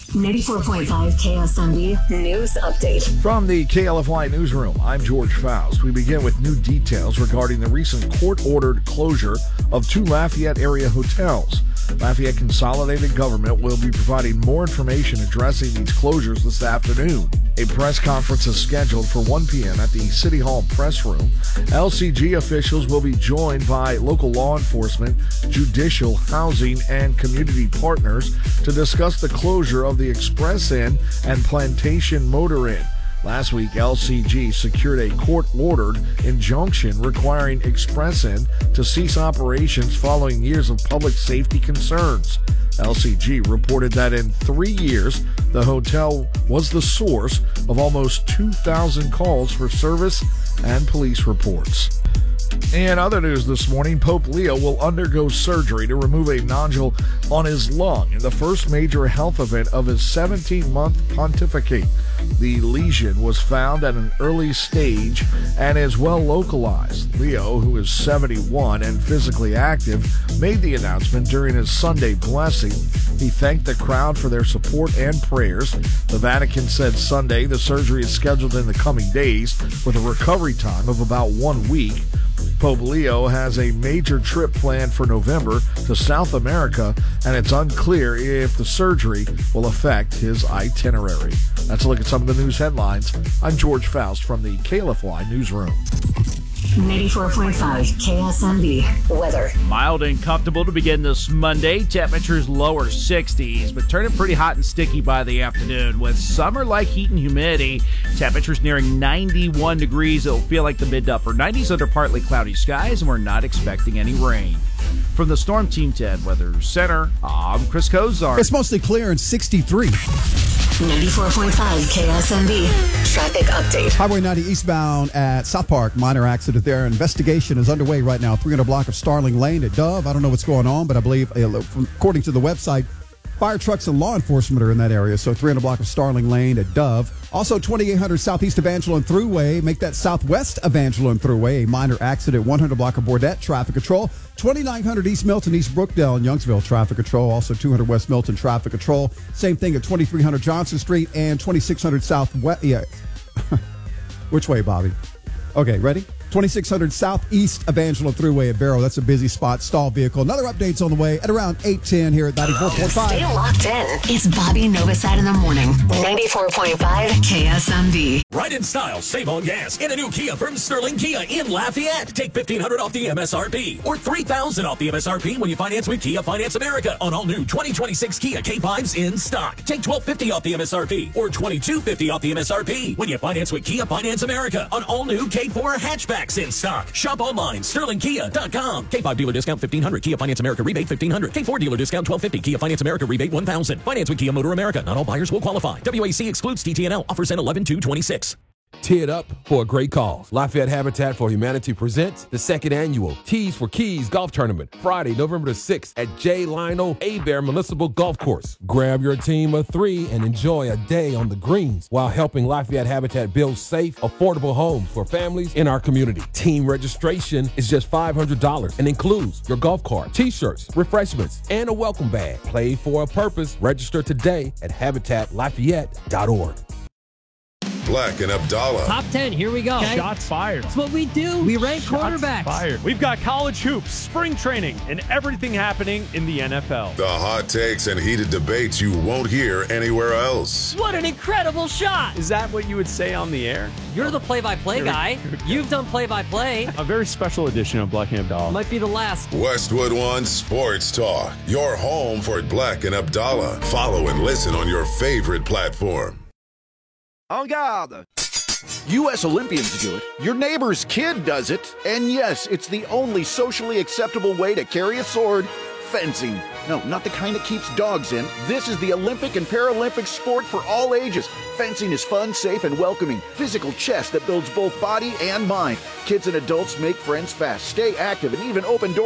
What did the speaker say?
94.5 KSMB News Update. From the KLFY Newsroom, I'm George Faust. We begin with new details regarding the recent court-ordered closure of 2 Lafayette area hotels. Lafayette Consolidated Government will be providing more information addressing these closures this afternoon. A press conference is scheduled for 1 p.m. at the City Hall press room. LCG officials will be joined by local law enforcement, judicial, housing, and community partners to discuss the closure of the Express Inn and Plantation Motor Inn. Last week, LCG secured a court-ordered injunction requiring Express Inn to cease operations following years of public safety concerns. LCG reported that in 3 years, the hotel was the source of almost 2,000 calls for service and police reports. In other news this morning, Pope Leo will undergo surgery to remove a nodule on his lung in the first major health event of his 17-month pontificate. The lesion was found at an early stage and is well localized. Leo, who is 71 and physically active, made the announcement during his Sunday blessing. He thanked the crowd for their support and prayers. The Vatican said Sunday the surgery is scheduled in the coming days with a recovery time of about 1 week. Pope Leo has a major trip planned for November to South America, and it's unclear if the surgery will affect his itinerary. That's a look at some of the news headlines. I'm George Faust from the KLFY Newsroom. 94.5 KSMB weather. Mild and comfortable to begin this Monday. Temperatures lower 60s, but turning pretty hot and sticky by the afternoon with summer-like heat and humidity. Temperatures nearing 91 degrees. It'll feel like the mid to upper 90s under partly cloudy skies, and we're not expecting any rain. From the Storm Team 10 Weather Center, I'm Chris Kozar. It's mostly clear and 63. 94.5 KSMB traffic update. Highway 90 eastbound at South Park, minor accident there. Investigation is underway right now. 300 block of Starling Lane at Dove. I don't know what's going on, but I believe, according to the website, fire trucks and law enforcement are in that area. So 300 block of Starling Lane at Dove. Also 2800 Southeast Evangeline Thruway. Make that Southwest Evangeline Thruway. A minor accident. 100 block of Bordet traffic control. 2900 East Milton, East Brookdale, and Youngsville traffic control. Also 200 West Milton traffic control. Same thing at 2300 Johnson Street and 2600 Southwest. Yeah. Which way, Bobby? Okay, ready? 2600 Southeast Evangeline Thruway at Barrow. That's a busy spot. Stall vehicle. Another update's on the way at around 8:10 here at 94.5. Stay locked in. It's Bobby Novosad in the morning. 94.5 KSMB. Right in style, save on gas in a new Kia from Sterling Kia in Lafayette. Take $1,500 off the MSRP or $3,000 off the MSRP when you finance with Kia Finance America on all new 2026 Kia K5s in stock. Take $1,250 off the MSRP or $2,250 off the MSRP when you finance with Kia Finance America on all new K4 hatchbacks in stock. Shop online, sterlingkia.com. K5 dealer discount $1,500. Kia Finance America rebate $1,500. K4 dealer discount $1,250. Kia Finance America rebate $1,000. Finance with Kia Motor America. Not all buyers will qualify. WAC excludes TTNL. Offers end 11/2/26. Tee it up for a great cause. Lafayette Habitat for Humanity presents the second annual Tees for Keys Golf Tournament, Friday, November the 6th at J. Lionel Hebert Municipal Golf Course. Grab your team of 3 and enjoy a day on the greens while helping Lafayette Habitat build safe, affordable homes for families in our community. Team registration is just $500 and includes your golf cart, t-shirts, refreshments, and a welcome bag. Play for a purpose. Register today at habitatlafayette.org. Black and Abdallah. Top 10, here we go. Okay. Shots fired. That's what we do. We rank quarterbacks. Fired. We've got college hoops, spring training, and everything happening in the NFL. The hot takes and heated debates you won't hear anywhere else. What an incredible shot. Is that what you would say on the air? You're the play-by-play guy. You've done play-by-play. A very special edition of Black and Abdallah. Might be the last. Westwood One Sports Talk. Your home for Black and Abdallah. Follow and listen on your favorite platform. En garde! U.S. Olympians do it. Your neighbor's kid does it. And yes, it's the only socially acceptable way to carry a sword. Fencing. No, not the kind that keeps dogs in. This is the Olympic and Paralympic sport for all ages. Fencing is fun, safe, and welcoming. Physical chess that builds both body and mind. Kids and adults make friends fast, stay active, and even open doors.